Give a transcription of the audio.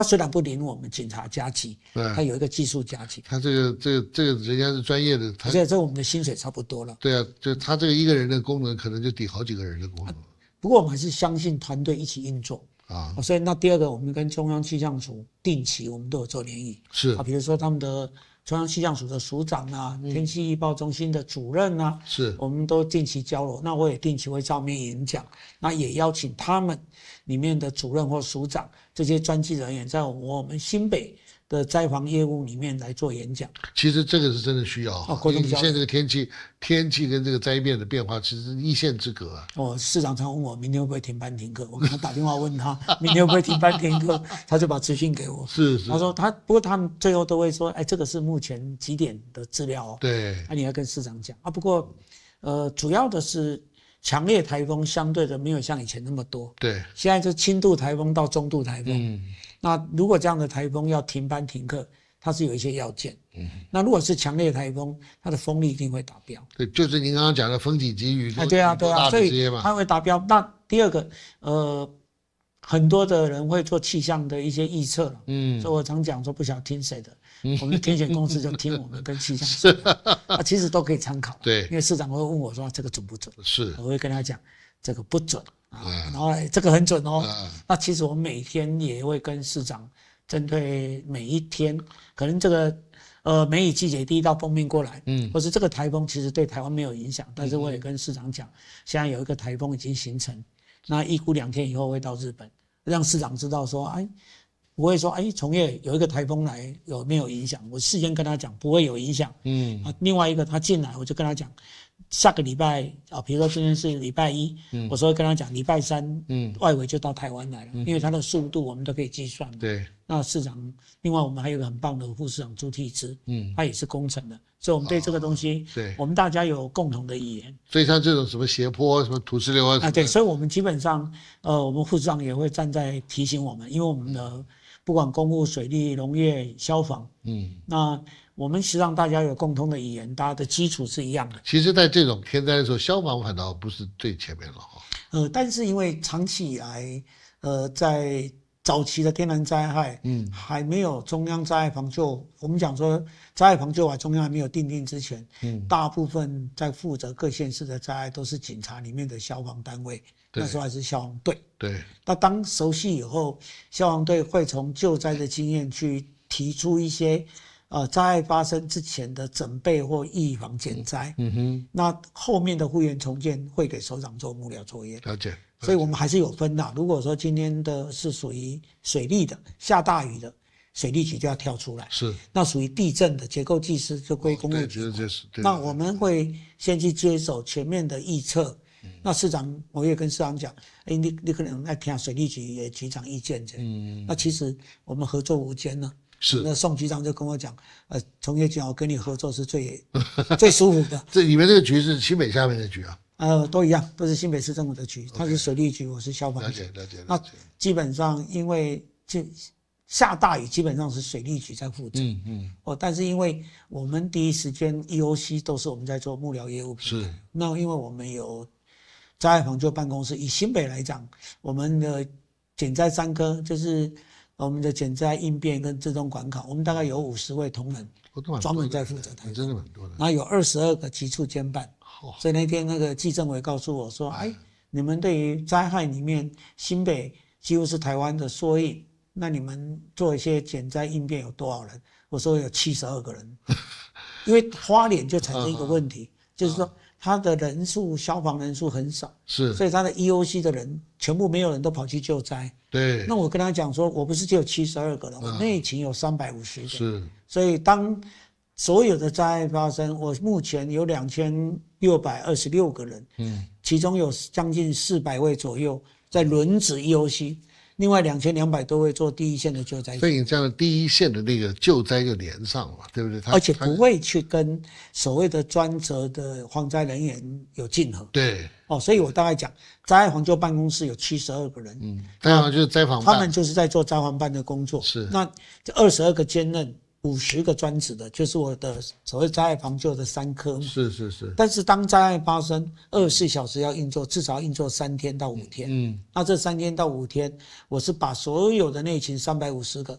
他虽然不领我们警察加级，他有一个技术加级。 他这个人家是专业的， 而且这我们的薪水差不多了。 对啊，就他这个一个人的功能可能就抵好几个人的功能。 不过我们还是相信团队一起运作啊。所以那第二个，我们跟中央气象署定期我们都有做联谊。 是啊，比如说他们的中央气象署的署长啊，天气预报中心的主任啊， 是我们都定期交流。那我也定期会上面演讲，那也邀请他们里面的主任或署长这些专技人员在我们新北的灾防业务里面来做演讲。 其实这个是真的需要因为你现在这个天气跟这个灾变的变化其实是一线之隔啊。 市长常问我明天会不会停班停课，我跟他打电话问他明天会不会停班停课，他就把资讯给我。 是， 他说不过他们最后都会说，这个是目前几点的资料对， 你要跟市长讲不过主要的是强烈台风相对的没有像以前那么多。 对， 现在是轻度台风到中度台风。那如果这样的台风要停班停课，它是有一些要件。那如果是强烈台风，它的风力一定会达标。 对，就是您刚刚讲的风体给予对啊，所以它会达标。那第二个很多的人会做气象的一些预测了。所以我常讲说不晓得听谁的。我们的天选公司就听我们跟气象署其实都可以参考。 对， 因为市长会问我说这个准不准， 是， 我会跟他讲这个不准然后这个很准那其实我每天也会跟市长针对每一天，可能这个梅雨季节第一道锋面过来，或是这个台风其实对台湾没有影响，但是我也跟市长讲，现在有一个台风已经形成，那预估2天以后会到日本，让市长知道说不会说从业有一个台风来有没有影响，我事先跟他讲不会有影响。另外一个他进来我就跟他讲下个礼拜比如说今天是礼拜1，我说跟他讲礼拜3外围就到台湾来了，因为他的速度我们都可以计算。 对， 那市长另外我们还有一个很棒的副市长朱棣之，他也是工程的，所以我们对这个东西我们大家有共同的语言。 所以像这种什么斜坡什么土石流对，所以我们基本上我们副市长也会站在提醒我们，因为我们的不管公务、水利、农业、消防那我们实际上大家有共同的语言，大家的基础是一样的。 其实在这种天灾的时候，消防反倒不是最前面了但是因为长期以来在早期的天然灾害还没有中央灾害防救，我们讲说灾害防救法中央还没有订定之前大部分在负责各县市的灾害都是警察里面的消防单位，那时候还是消防队。 对， 那当熟悉以后，消防队会从救灾的经验去提出一些灾害发生之前的准备或预防减灾。那后面的复原重建会给首长做幕僚作业。 了解。 所以我们还是有分的。如果说今天的是属于水利的，下大雨的，水利局就要跳出来。 是。 那属于地震的结构技师就归公务局。那我们会先去接手前面的预测。那市长我也跟市长讲，你可能要听水利局局长意见那其实我们合作无间呢。 是。 那宋局长就跟我讲，从业局我跟你合作是最舒服的。 这你们这个局是新北下面的局啊？ 都一样，都是新北市政府的局，他是水利局，我是消防局。 了解。 那基本上因为下大雨，基本上是水利局在负责。但是因为我们第一时间 EOC 都是我们在做幕僚业务。 是。 那因为我们有灾害防救办公室，以新北来讲，我们的减灾3科就是我们的减灾应变跟自动管考，我们大概有50位同仁专门在负责台风， 真的蛮多的。 然后有22个局处监办。所以那天那个纪政委告诉我说，你们对于灾害里面新北几乎是台湾的缩影，那你们做一些减灾应变有多少人？我说有72个人。因为花莲就产生一个问题，就是说他的人数消防人数很少， 是， 所以他的 EOC 的人全部没有人都跑去救灾。 对。那我跟他讲说，我不是只有72个人，我内勤有350个。 是。 所以当所有的灾害发生，我目前有2626个人，其中有将近400位左右在轮值 EOC， 另外2200多位做第一线的救灾。 所以你这样第一线的那个救灾就连上了，对不对？ 而且不会去跟所谓的专责的防灾人员有竞合。 对。 所以我大概讲，灾害防救办公室有72个人， 灾防就是灾防办， 他们就是在做灾防办的工作。 是。 那这22个兼任，50个专职的，就是我的所谓灾害防救的3科嘛。 是。 但是当灾害发生，24小时要运作，至少要运作3天到5天。那这3天到5天，我是把所有的内勤350个